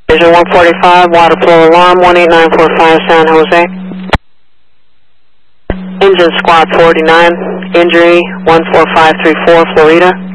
Division 145, water flow alarm 18945 San Jose. Engine squad 49, injury 14534 Florida.